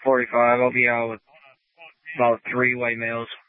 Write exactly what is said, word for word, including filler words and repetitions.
forty-five. I'll be out with about three white males.